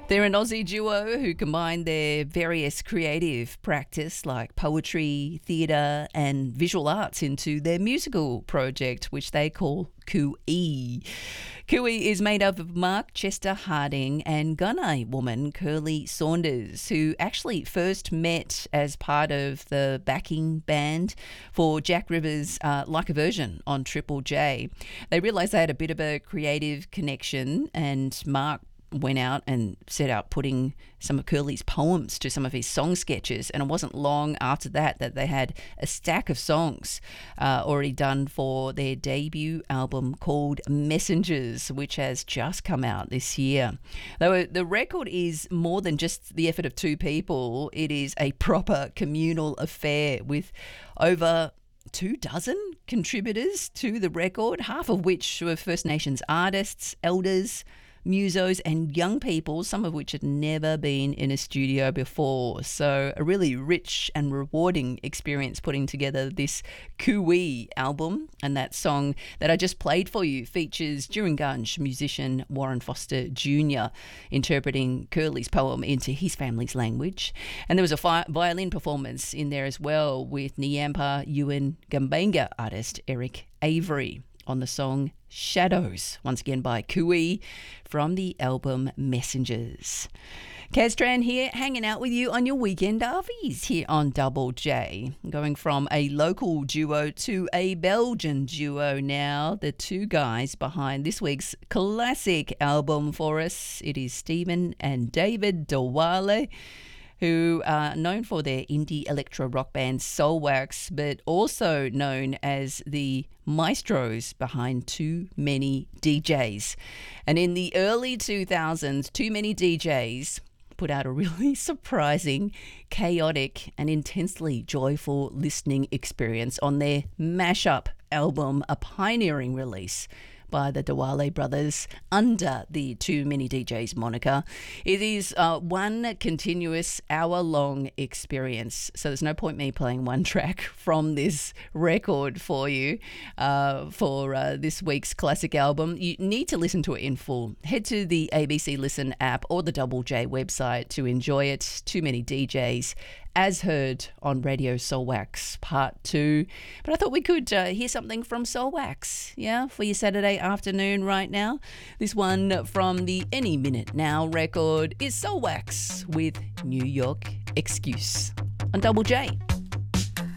They're an Aussie duo who combine their various creative practice like poetry, theatre and visual arts into their musical project, which they call Coo-ee. Coo-ee is made up of Mark Chester Harding and Gunai woman Curly Saunders, who actually first met as part of the backing band for Jack Rivers' Like a Version on Triple J. They realised they had a bit of a creative connection, and Mark went out and set out putting some of Curly's poems to some of his song sketches, and it wasn't long after that they had a stack of songs already done for their debut album called Messengers, which has just come out this year. Though the record is more than just the effort of two people, it is a proper communal affair with over 24 contributors to the record, half of which were First Nations artists, elders, musos and young people, some of which had never been in a studio before. So a really rich and rewarding experience putting together this Coo-ee album. And that song that I just played for you features Jurunganj musician Warren Foster Jr. interpreting Curly's poem into his family's language. And there was a violin performance in there as well with Nyampa Ewan Gambenga artist Eric Avery on the song Shadows, once again by Coo-ee from the album Messengers. Kaz Tran here, hanging out with you on your weekend arvies here on Double J. Going from a local duo to a Belgian duo now, the two guys behind this week's classic album for us. It is Stephen and David Dewale, who are known for their indie electro rock band Soulwax, but also known as the maestros behind Too Many DJs. And in the early 2000s, Too Many DJs put out a really surprising, chaotic and intensely joyful listening experience on their mashup album, a pioneering release by the Dewale brothers under the Too Many DJs moniker. It is one continuous hour-long experience, so there's no point me playing one track from this record for you for this week's classic album. You need to listen to it in full. Head to the ABC Listen app or the Double J website to enjoy it. Too Many DJs, as heard on Radio Soulwax Part 2. But I thought we could hear something from Soulwax, yeah, for your Saturday afternoon right now. This one from the Any Minute Now record is Soulwax with New York Excuse on Double J.